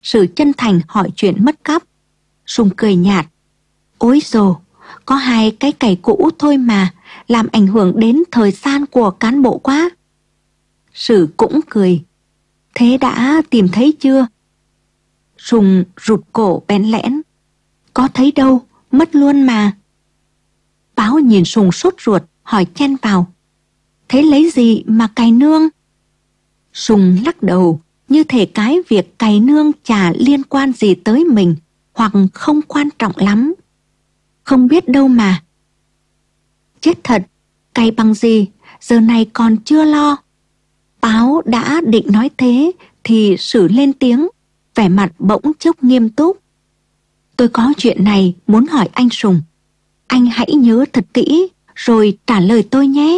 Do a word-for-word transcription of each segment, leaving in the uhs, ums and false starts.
Sử chân thành hỏi chuyện mất cắp. Sùng cười nhạt. Ối dồ, có hai cái cày cũ thôi mà, làm ảnh hưởng đến thời gian của cán bộ quá. Sử cũng cười. Thế đã tìm thấy chưa? Sùng rụt cổ bẽn lẽn. Có thấy đâu, mất luôn mà. Báo nhìn Sùng sốt ruột, hỏi chen vào. Thế lấy gì mà cày nương? Sùng lắc đầu, như thể cái việc cày nương chả liên quan gì tới mình, hoặc không quan trọng lắm. Không biết đâu mà. Chết thật, cày bằng gì, giờ này còn chưa lo. Báo đã định nói thế thì Sử lên tiếng, vẻ mặt bỗng chốc nghiêm túc. Tôi có chuyện này muốn hỏi anh Sùng. Anh hãy nhớ thật kỹ rồi trả lời tôi nhé.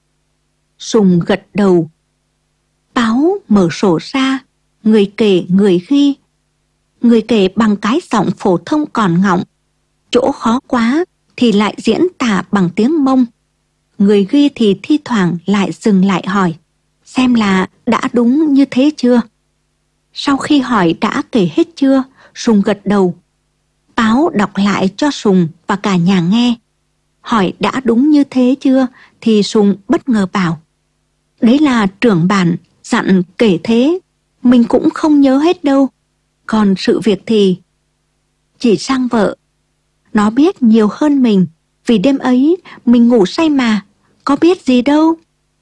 Sùng gật đầu. Báo mở sổ ra, người kể người ghi. Người kể bằng cái giọng phổ thông còn ngọng, chỗ khó quá thì lại diễn tả bằng tiếng Mông. Người ghi thì thi thoảng lại dừng lại hỏi, xem là đã đúng như thế chưa. Sau khi hỏi đã kể hết chưa, Sùng gật đầu. Báo đọc lại cho Sùng và cả nhà nghe. Hỏi đã đúng như thế chưa thì Sùng bất ngờ bảo, đấy là trưởng bản dặn kể thế, mình cũng không nhớ hết đâu. Còn sự việc thì... Chỉ sang vợ. Nó biết nhiều hơn mình, vì đêm ấy mình ngủ say mà, có biết gì đâu.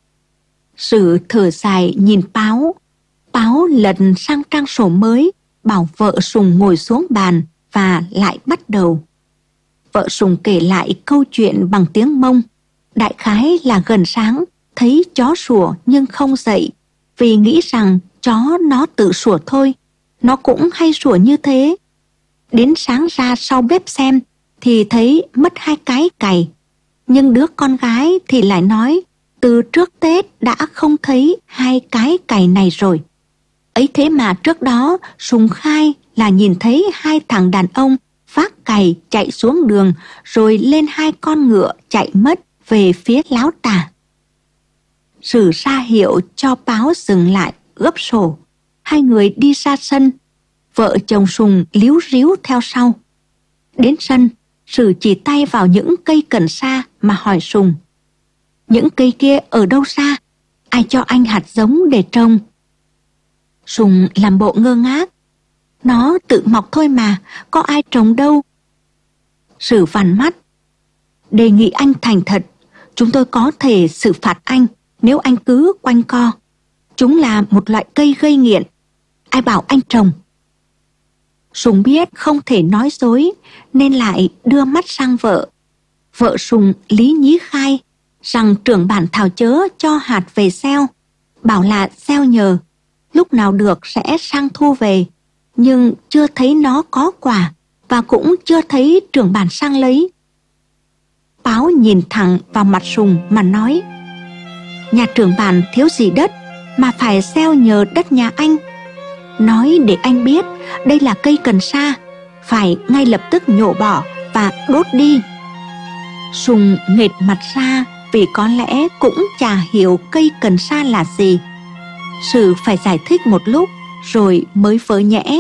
Sử thở dài nhìn Báo. Báo lần sang trang sổ mới, bảo vợ Sùng ngồi xuống bàn và lại bắt đầu. Vợ Sùng kể lại câu chuyện bằng tiếng Mông. Đại khái là gần sáng, thấy chó sủa nhưng không dậy, vì nghĩ rằng chó nó tự sủa thôi, nó cũng hay sủa như thế. Đến sáng ra sau bếp xem thì thấy mất hai cái cày, nhưng đứa con gái thì lại nói từ trước Tết đã không thấy hai cái cày này rồi. Ấy thế mà trước đó Sùng khai là nhìn thấy hai thằng đàn ông vác cày chạy xuống đường rồi lên hai con ngựa chạy mất về phía Láo Tả. Sử ra hiệu cho Báo dừng lại gấp sổ. Hai người đi ra sân. Vợ chồng Sùng líu ríu theo sau. Đến sân, Sử chỉ tay vào những cây cần sa mà hỏi Sùng. Những cây kia ở đâu ra? Ai cho anh hạt giống để trồng? Sùng làm bộ ngơ ngác. Nó tự mọc thôi mà, có ai trồng đâu. Sử vằn mắt. Đề nghị anh thành thật, chúng tôi có thể xử phạt anh nếu anh cứ quanh co. Chúng là một loại cây gây nghiện. Ai bảo anh trồng? Sùng biết không thể nói dối nên lại đưa mắt sang vợ. Vợ Sùng lý nhí khai rằng trưởng bản Thảo Chớ cho hạt về gieo, bảo là gieo nhờ, lúc nào được sẽ sang thu về, nhưng chưa thấy nó có quả và cũng chưa thấy trưởng bản sang lấy. Báo nhìn thẳng vào mặt Sùng mà nói, nhà trưởng bản thiếu gì đất mà phải gieo nhờ đất nhà anh. Nói để anh biết đây là cây cần sa, phải ngay lập tức nhổ bỏ và đốt đi. Sùng nghệt mặt ra vì có lẽ cũng chả hiểu cây cần sa là gì. Sử phải giải thích một lúc rồi mới vỡ nhẽ.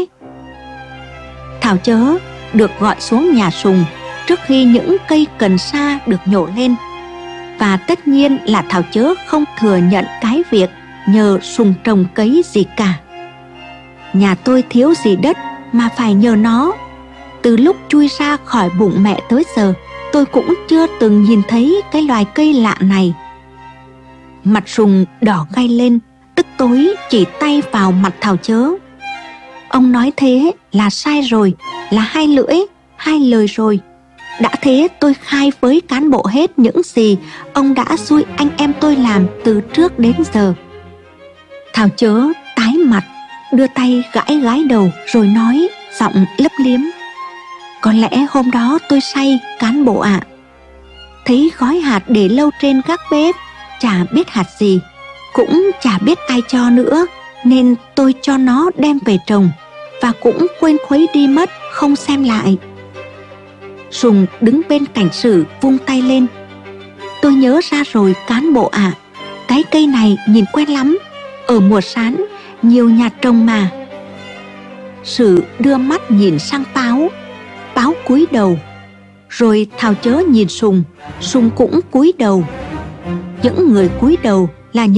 Thảo Chớ được gọi xuống nhà Sùng trước khi những cây cần sa được nhổ lên. Và tất nhiên là Thảo Chớ không thừa nhận cái việc nhờ Sùng trồng cấy gì cả. Nhà tôi thiếu gì đất mà phải nhờ nó. Từ lúc chui ra khỏi bụng mẹ tới giờ, tôi cũng chưa từng nhìn thấy cái loài cây lạ này. Mặt Sùng đỏ gay lên, tức tối chỉ tay vào mặt Thảo Chớ. Ông nói thế là sai rồi, là hai lưỡi, hai lời rồi. Đã thế tôi khai với cán bộ hết những gì ông đã xui anh em tôi làm từ trước đến giờ. Thảo Chớ tái mặt, đưa tay gãi gãi đầu rồi nói giọng lấp liếm, có lẽ hôm đó tôi say cán bộ ạ. À. Thấy gói hạt để lâu trên gác bếp, chả biết hạt gì, cũng chả biết ai cho nữa, nên tôi cho nó đem về trồng và cũng quên khuấy đi mất, không xem lại. Sùng đứng bên cạnh Sử vung tay lên. Tôi nhớ ra rồi cán bộ ạ, à. Cái cây này nhìn quen lắm, ở mùa sán nhiều nhà trồng mà. Sự đưa mắt nhìn sang Páo, Páo cúi đầu. Rồi Thao Chớ nhìn Sùng, Sùng cũng cúi đầu. Những người cúi đầu là những